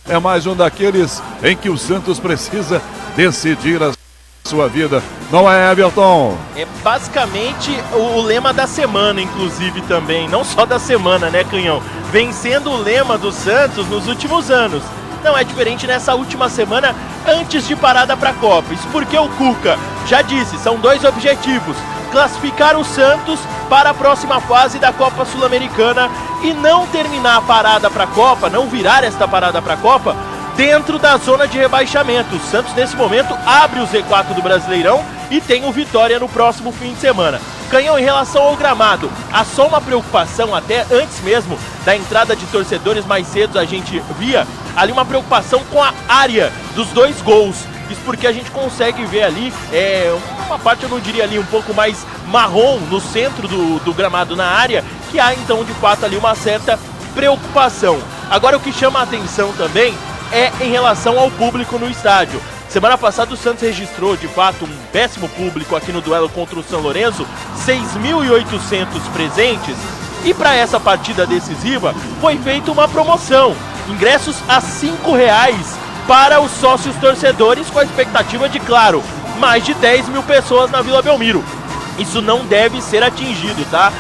é mais um daqueles em que o Santos precisa decidir a sua vida. Não é, Everton? É basicamente o lema da semana, inclusive, também. Não só da semana, né, Canhão? Vem sendo o lema do Santos nos últimos anos. Não é diferente nessa última semana, antes de parada para a Copa. Isso porque o Cuca já disse, são 2 objetivos: classificar o Santos para a próxima fase da Copa Sul-Americana e não terminar a parada para a Copa, não virar esta parada para a Copa dentro da zona de rebaixamento. O Santos, nesse momento, abre o Z4 do Brasileirão e tem o Vitória no próximo fim de semana. Canhão, em relação ao gramado, há só uma preocupação, até antes mesmo da entrada de torcedores mais cedo, a gente via ali uma preocupação com a área dos 2 gols. Isso porque a gente consegue ver ali uma parte, eu não diria ali, um pouco mais marrom no centro do gramado, na área, que há então de fato ali uma certa preocupação. Agora, o que chama a atenção também é em relação ao público no estádio. Semana passada o Santos registrou de fato um péssimo público aqui no duelo contra o São Lourenço, 6.800 presentes, e para essa partida decisiva foi feita uma promoção, ingressos a R$5 para os sócios torcedores, com a expectativa de, claro, mais de 10 mil pessoas na Vila Belmiro. Isso não deve ser atingido, tá?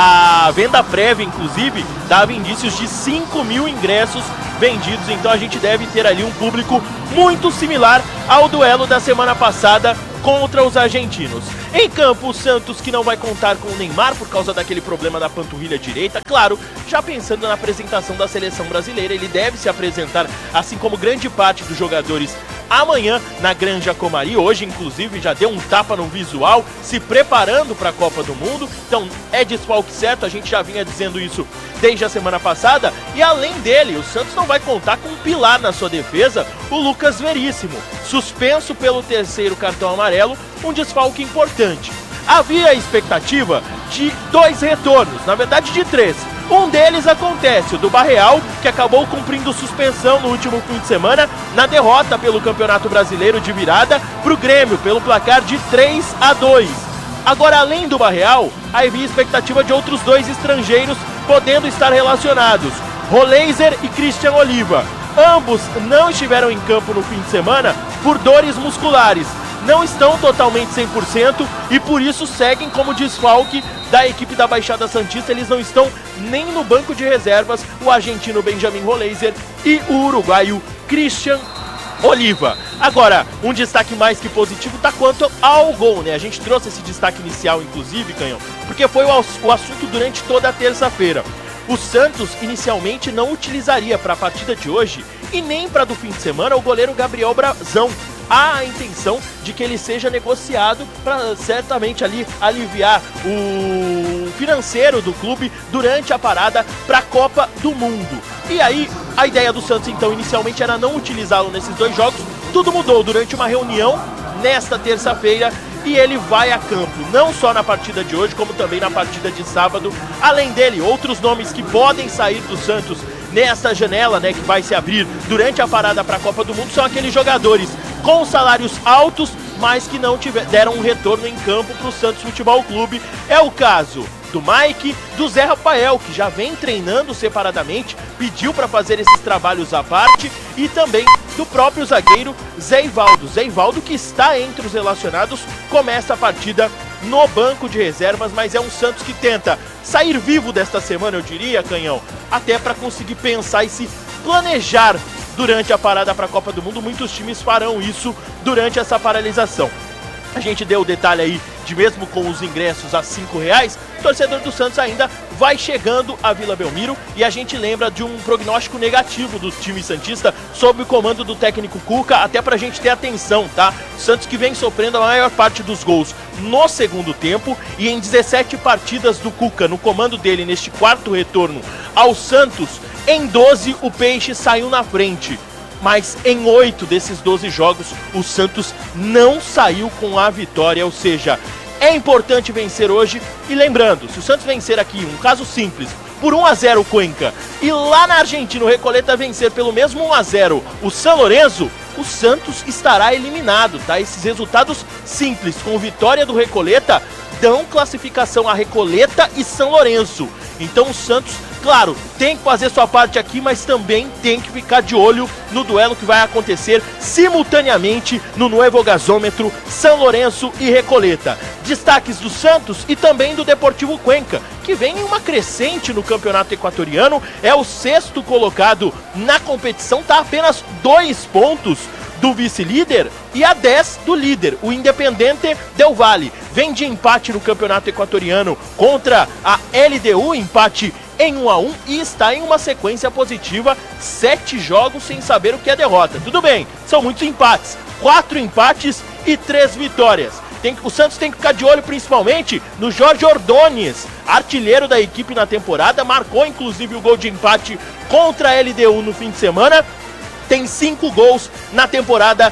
A venda prévia, inclusive, dava indícios de 5 mil ingressos vendidos, então a gente deve ter ali um público muito similar ao duelo da semana passada contra os argentinos. Em campo, o Santos, que não vai contar com o Neymar por causa daquele problema da panturrilha direita. Claro, já pensando na apresentação da seleção brasileira, ele deve se apresentar, assim como grande parte dos jogadores, amanhã na Granja Comari. Hoje, inclusive, já deu um tapa no visual, se preparando para a Copa do Mundo. Então, é desfalque certo, a gente já vinha dizendo isso desde a semana passada. E além dele, o Santos não vai contar com um pilar na sua defesa, o Lucas Veríssimo, suspenso pelo 3º cartão amarelo, um desfalque importante. Havia a expectativa de 2 retornos, na verdade de 3. Um deles acontece, o do Barreal, que acabou cumprindo suspensão no último fim de semana na derrota pelo Campeonato Brasileiro de virada para o Grêmio, pelo placar de 3-2. Agora, além do Barreal, havia expectativa de outros 2 estrangeiros podendo estar relacionados, Roleiser e Christian Oliva. Ambos não estiveram em campo no fim de semana por dores musculares. Não estão totalmente 100% e por isso seguem como desfalque da equipe da Baixada Santista. Eles não estão nem no banco de reservas, o argentino Benjamin Roleiser e o uruguaio Christian Oliva. Agora, um destaque mais que positivo tá quanto ao gol, né? A gente trouxe esse destaque inicial, inclusive, Canhão, porque foi o assunto durante toda a terça-feira. O Santos inicialmente não utilizaria para a partida de hoje e nem para do fim de semana o goleiro Gabriel Brazão. Há a intenção de que ele seja negociado para certamente ali aliviar o financeiro do clube durante a parada para a Copa do Mundo. E aí, a ideia do Santos então inicialmente era não utilizá-lo nesses 2 jogos. Tudo mudou durante uma reunião nesta terça-feira e ele vai a campo, não só na partida de hoje, como também na partida de sábado. Além dele, outros nomes que podem sair do Santos nessa janela, né, que vai se abrir durante a parada para a Copa do Mundo, são aqueles jogadores com salários altos, mas que não deram um retorno em campo para o Santos Futebol Clube. É o caso do Mike, do Zé Rafael, que já vem treinando separadamente, pediu para fazer esses trabalhos à parte, e também do próprio zagueiro Zé Ivaldo. Zé Ivaldo, que está entre os relacionados, começa a partida no banco de reservas, mas é um Santos que tenta sair vivo desta semana, eu diria, Canhão, até para conseguir pensar e se planejar durante a parada para a Copa do Mundo. Muitos times farão isso durante essa paralisação. A gente deu o detalhe aí de mesmo com os ingressos a R$5, o torcedor do Santos ainda vai chegando à Vila Belmiro, e a gente lembra de um prognóstico negativo do time santista sob o comando do técnico Cuca, até pra gente ter atenção, tá? O Santos que vem sofrendo a maior parte dos gols no segundo tempo, e em 17 partidas do Cuca, no comando dele neste 4º retorno ao Santos, em 12 o Peixe saiu na frente. Mas em 8 desses 12 jogos, o Santos não saiu com a vitória, ou seja, é importante vencer hoje. E lembrando, se o Santos vencer aqui, um caso simples, por 1-0 o Cuenca, e lá na Argentina o Recoleta vencer pelo mesmo 1-0 o São Lourenço, o Santos estará eliminado, tá? Esses resultados simples, com vitória do Recoleta, dão classificação a Recoleta e São Lourenço. Então o Santos Claro, tem que fazer sua parte aqui, mas também tem que ficar de olho no duelo que vai acontecer simultaneamente no Nuevo Gasômetro, São Lourenço e Recoleta. Destaques do Santos e também do Deportivo Cuenca, que vem em uma crescente no campeonato equatoriano, é o 6º colocado na competição, está apenas 2 pontos do vice-líder e a 10 do líder, o Independiente Del Valle. Vem de empate no campeonato equatoriano contra a LDU, empate em 1-1 e está em uma sequência positiva, 7 jogos sem saber o que é derrota. Tudo bem, são muitos empates, 4 empates e 3 vitórias. O Santos tem que ficar de olho principalmente no Jorge Ordóñez, artilheiro da equipe na temporada, marcou inclusive o gol de empate contra a LDU no fim de semana. Tem 5 gols na temporada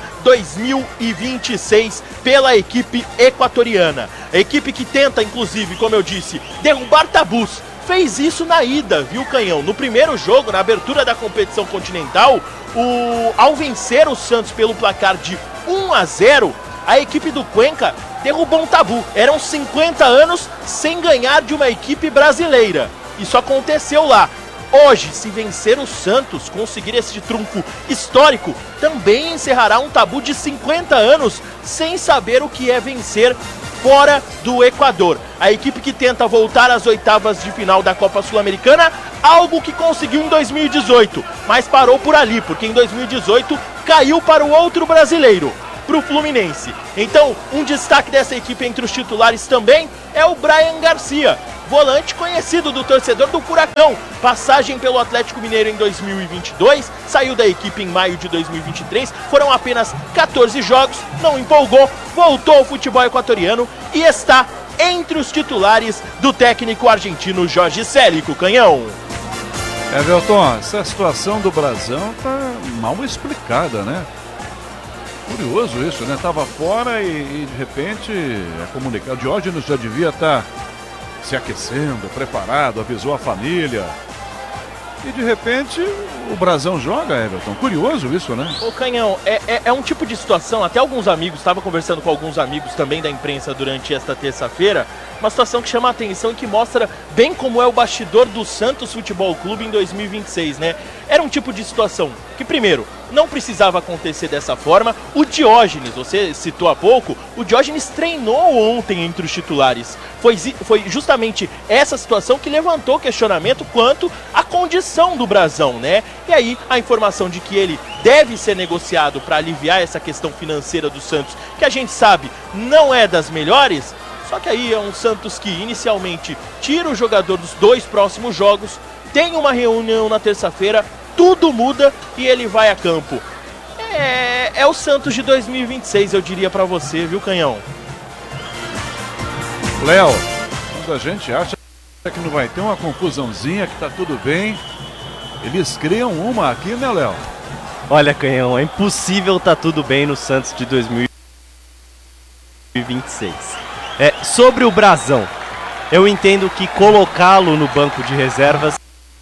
2026 pela equipe equatoriana. A equipe que tenta, inclusive, como eu disse, derrubar tabus. Fez isso na ida, viu, Canhão? No primeiro jogo, na abertura da competição continental, ao vencer o Santos pelo placar de 1-0, a equipe do Cuenca derrubou um tabu. Eram 50 anos sem ganhar de uma equipe brasileira. Isso aconteceu lá. Hoje, se vencer o Santos, conseguir esse trunfo histórico, também encerrará um tabu de 50 anos sem saber o que é vencer fora do Equador. A equipe que tenta voltar às oitavas de final da Copa Sul-Americana, algo que conseguiu em 2018, mas parou por ali, porque em 2018 caiu para o outro brasileiro, para o Fluminense. Então, um destaque dessa equipe entre os titulares também é o Brian Garcia, volante conhecido do torcedor do Furacão, passagem pelo Atlético Mineiro em 2022, saiu da equipe em maio de 2023, foram apenas 14 jogos, não empolgou, voltou ao futebol equatoriano e está entre os titulares do técnico argentino Jorge Célico, Canhão. Everton, essa situação do Brasão tá mal explicada, né? Curioso isso, né? Tava fora e de repente é comunicado. O Diógenes já devia estar se aquecendo, preparado, avisou a família. E de repente o Brasão joga, Everton. Curioso isso, né? Ô Canhão, é um tipo de situação, até alguns amigos, estava conversando com alguns amigos também da imprensa durante esta terça-feira, uma situação que chama a atenção e que mostra bem como é o bastidor do Santos Futebol Clube em 2026, né? Era um tipo de situação que, primeiro, não precisava acontecer dessa forma. O Diógenes, você citou há pouco, o Diógenes treinou ontem entre os titulares. Foi justamente essa situação que levantou questionamento quanto à condição do Brasão, né? E aí a informação de que ele deve ser negociado para aliviar essa questão financeira do Santos, que a gente sabe não é das melhores. Só que aí é um Santos que inicialmente tira o jogador dos 2 próximos jogos, tem uma reunião na terça-feira, tudo muda e ele vai a campo. É o Santos de 2026, eu diria pra você, viu, Canhão? Léo, quando a gente acha que não vai ter uma confusãozinha, que tá tudo bem, eles criam uma aqui, né, Léo? Olha, Canhão, é impossível tá tudo bem no Santos de 2026. Sobre o Brasão, eu entendo que colocá-lo no banco de reservas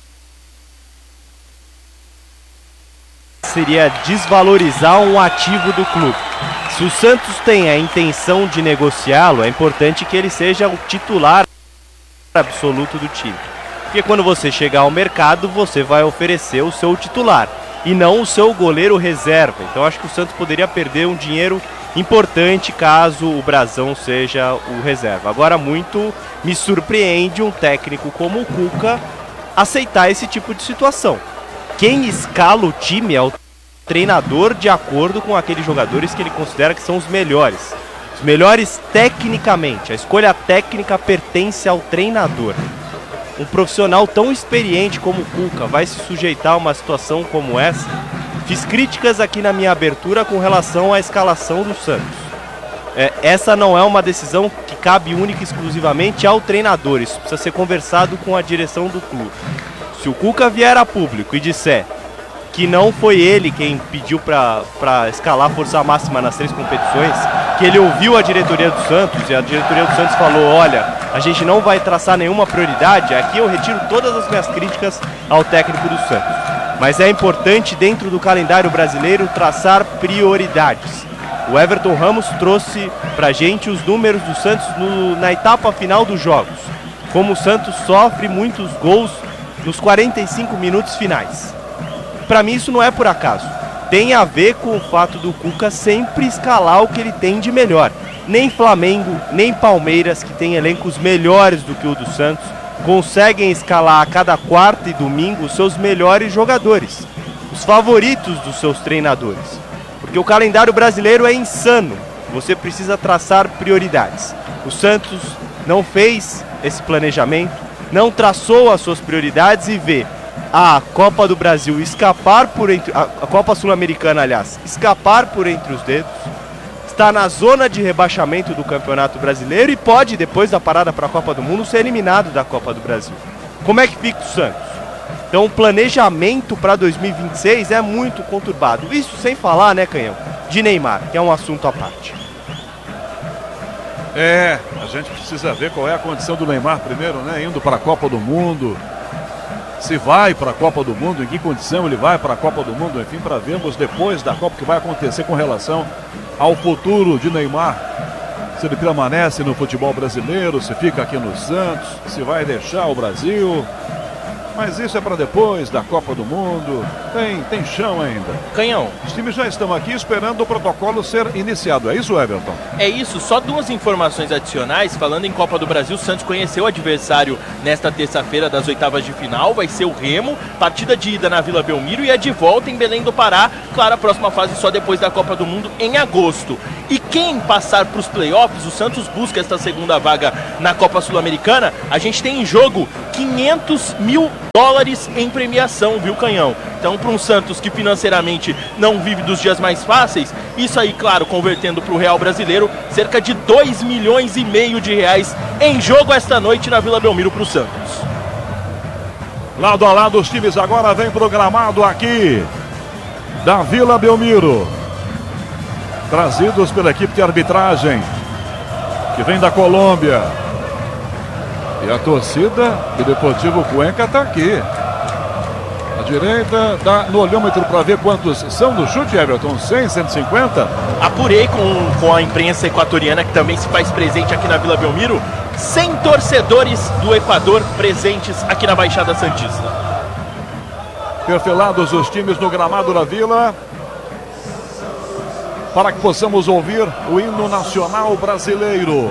seria desvalorizar um ativo do clube. Se o Santos tem a intenção de negociá-lo, é importante que ele seja o titular absoluto do time. Porque quando você chegar ao mercado, você vai oferecer o seu titular e não o seu goleiro reserva. Então acho que o Santos poderia perder um dinheiro importante caso o Brasão seja o reserva. Agora, muito me surpreende um técnico como o Cuca aceitar esse tipo de situação. Quem escala o time é o treinador de acordo com aqueles jogadores que ele considera que são os melhores. Os melhores tecnicamente. A escolha técnica pertence ao treinador. Um profissional tão experiente como o Cuca vai se sujeitar a uma situação como essa? Fiz críticas aqui na minha abertura com relação à escalação do Santos. Essa não é uma decisão que cabe única e exclusivamente ao treinador. Isso precisa ser conversado com a direção do clube. Se o Cuca vier a público e disser que não foi ele quem pediu para escalar a força máxima nas 3 competições, que ele ouviu a diretoria do Santos e a diretoria do Santos falou, olha, a gente não vai traçar nenhuma prioridade, aqui eu retiro todas as minhas críticas ao técnico do Santos. Mas é importante, dentro do calendário brasileiro, traçar prioridades. O Everton Ramos trouxe pra gente os números do Santos na etapa final dos jogos. Como o Santos sofre muitos gols nos 45 minutos finais. Para mim isso não é por acaso. Tem a ver com o fato do Cuca sempre escalar o que ele tem de melhor. Nem Flamengo, nem Palmeiras, que tem elencos melhores do que o do Santos, conseguem escalar a cada quarta e domingo os seus melhores jogadores, os favoritos dos seus treinadores. Porque o calendário brasileiro é insano. Você precisa traçar prioridades. O Santos não fez esse planejamento, não traçou as suas prioridades e vê a Copa do Brasil escapar por entre... a Copa Sul-Americana, aliás, escapar por entre os dedos, está na zona de rebaixamento do Campeonato Brasileiro e pode, depois da parada para a Copa do Mundo, ser eliminado da Copa do Brasil. Como é que fica o Santos? Então o planejamento para 2026 é muito conturbado. Isso sem falar, né, Canhão, de Neymar, que é um assunto à parte. A gente precisa ver qual é a condição do Neymar primeiro, né? Indo para a Copa do Mundo. Se vai para a Copa do Mundo, em que condição ele vai para a Copa do Mundo, enfim, para vermos depois da Copa o que vai acontecer com relação ao futuro de Neymar. Se ele permanece no futebol brasileiro, se fica aqui no Santos, se vai deixar o Brasil. Mas isso é para depois da Copa do Mundo. Tem chão ainda. Canhão. Os times já estão aqui esperando o protocolo ser iniciado. É isso, Everton? É isso. Só duas informações adicionais. Falando em Copa do Brasil, o Santos conheceu o adversário nesta terça-feira das oitavas de final. Vai ser o Remo. Partida de ida na Vila Belmiro e a de volta em Belém do Pará. Claro, a próxima fase só depois da Copa do Mundo em agosto. E quem passar para os playoffs, o Santos busca esta segunda vaga na Copa Sul-Americana. A gente tem em jogo 500 mil dólares em premiação, viu, Canhão? Então, para um Santos que financeiramente não vive dos dias mais fáceis, isso aí, claro, convertendo para o real brasileiro, cerca de 2,5 milhões de reais em jogo esta noite na Vila Belmiro para o Santos. Lado a lado, os times agora vem programado aqui da Vila Belmiro, trazidos pela equipe de arbitragem que vem da Colômbia. E a torcida do Deportivo Cuenca está aqui. À direita, dá no olhômetro para ver quantos são do chute, Everton. 100, 150? Apurei com a imprensa equatoriana, que também se faz presente aqui na Vila Belmiro. 100 torcedores do Equador presentes aqui na Baixada Santista. Perfilados os times no gramado da Vila, para que possamos ouvir o hino nacional brasileiro.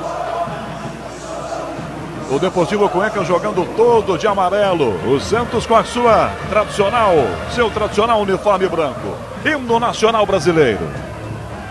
O Deportivo Cuenca jogando todo de amarelo. O Santos com a seu tradicional uniforme branco. Hino nacional brasileiro.